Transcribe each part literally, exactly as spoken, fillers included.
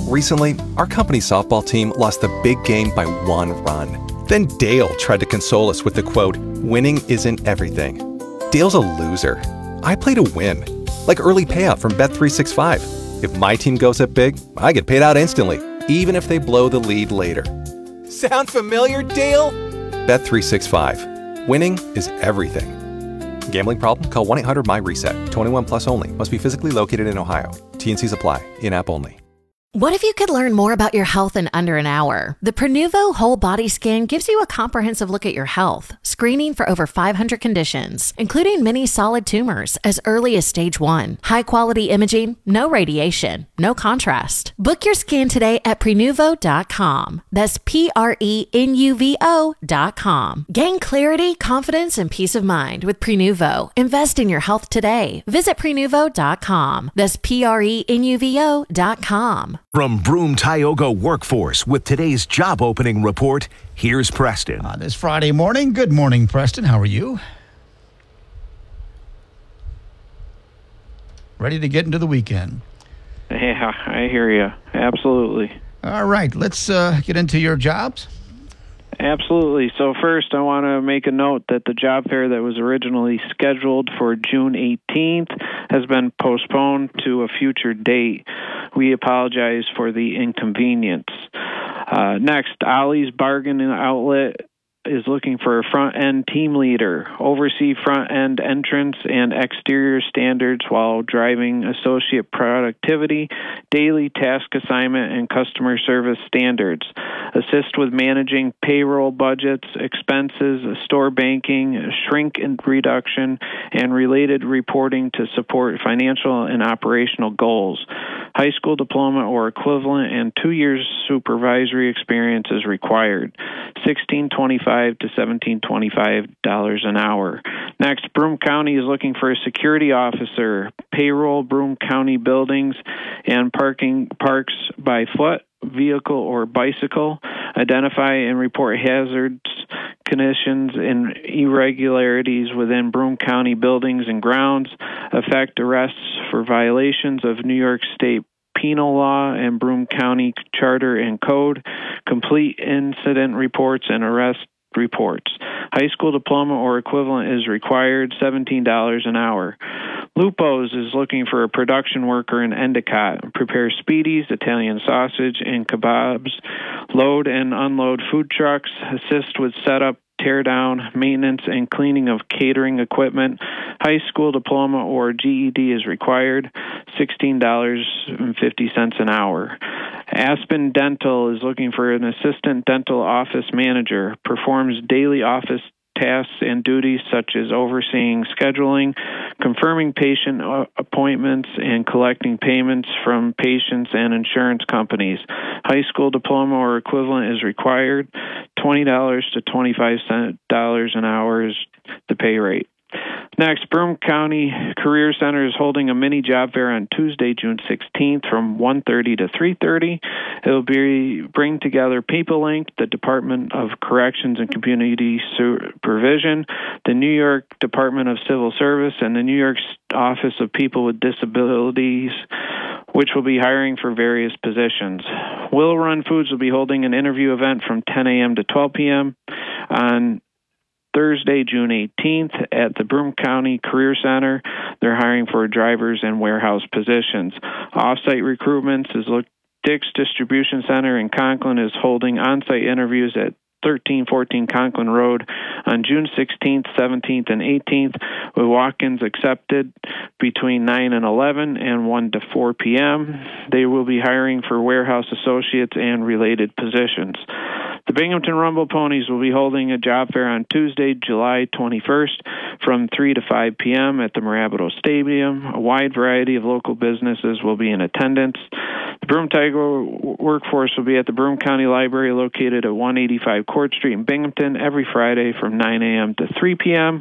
Recently, our company's softball team lost the big game by one run. Then Dale tried to console us with the quote, "Winning isn't everything." Dale's a loser. I play to win. Like early payout from Bet three sixty-five. If my team goes up big, I get paid out instantly, even if they blow the lead later. Sound familiar, Dale? Bet three sixty-five. Winning is everything. Gambling problem? Call one eight hundred M Y reset. twenty-one plus only. Must be physically located in Ohio. T N Cs apply. In-app only. What if you could learn more about your health in under an hour? The Prenuvo Whole Body Scan gives you a comprehensive look at your health, screening for over five hundred conditions, including many solid tumors as early as stage one. High-quality imaging, no radiation, no contrast. Book your scan today at Prenuvo dot com. That's P R E N U V O dot com. Gain clarity, confidence, and peace of mind with Prenuvo. Invest in your health today. Visit Prenuvo dot com. That's P R E N U V O dot com. From Broome Tioga Workforce with today's job opening report, here's Preston. On this Friday morning, good morning, Preston. How are you? Ready to get into the weekend? Yeah, I hear you. Absolutely. All right, let's uh, get into your jobs. Absolutely. So first, I want to make a note that the job fair that was originally scheduled for June eighteenth has been postponed to a future date. We apologize for the inconvenience. Uh, next, Ollie's Bargain Outlet is looking for a front-end team leader, oversee front-end entrance and exterior standards while driving associate productivity, daily task assignment, and customer service standards, assist with managing payroll budgets, expenses, store banking, shrink and reduction, and related reporting to support financial and operational goals. High school diploma or equivalent and two years supervisory experience is required. sixteen twenty-five to seventeen twenty-five dollars an hour. Next, Broome County is looking for a security officer, payroll, Broome County buildings, and parking parks by foot, vehicle, or bicycle. Identify and report hazards, conditions, and irregularities within Broome County buildings and grounds. Effect arrests for violations of New York State penal law and Broome County Charter and Code. Complete incident reports and arrest reports. High school diploma or equivalent is required, seventeen dollars an hour. Lupo's is looking for a production worker in Endicott. Prepare speedies, Italian sausage, and kebabs. Load and unload food trucks. Assist with setup, tear down, maintenance, and cleaning of catering equipment. High school diploma or G E D is required, sixteen dollars and fifty cents an hour. Aspen Dental is looking for an assistant dental office manager. Performs daily office tasks and duties such as overseeing scheduling, confirming patient appointments, and collecting payments from patients and insurance companies. High school diploma or equivalent is required. twenty dollars to twenty-five dollars an hour is the pay rate. Next, Broome County Career Center is holding a mini job fair on Tuesday, June sixteenth from one thirty to three thirty. It will be bring together PeopleLink, the Department of Corrections and Community Supervision, the New York Department of Civil Service, and the New York Office of People with Disabilities, which will be hiring for various positions. Will Run Foods will be holding an interview event from ten a.m. to twelve p.m. on Thursday, June eighteenth at the Broome County Career Center. They're hiring for drivers and warehouse positions. Off-site recruitments is look Dick's Distribution Center in Conklin is holding on-site interviews at thirteen fourteen Conklin Road on June sixteenth, seventeenth, and eighteenth, with walk-ins accepted between nine and eleven and one to four p.m. They will be hiring for warehouse associates and related positions. The Binghamton Rumble Ponies will be holding a job fair on Tuesday, July twenty-first from three to five p.m. at the Marabito Stadium. A wide variety of local businesses will be in attendance. The Broome Tiger Workforce will be at the Broome County Library located at one eighty-five Court Street in Binghamton every Friday from nine a.m. to three p.m.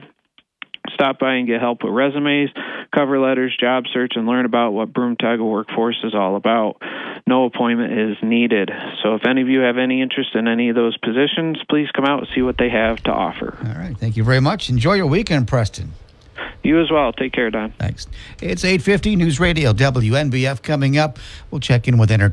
Stop by and get help with resumes, cover letters, job search, and learn about what Broome Tiger Workforce is all about. No appointment is needed. So if any of you have any interest in any of those positions, please come out and see what they have to offer. All right. Thank you very much. Enjoy your weekend, Preston. You as well. Take care, Don. Thanks. It's eight fifty News Radio, W N B F coming up. We'll check in with entertainment.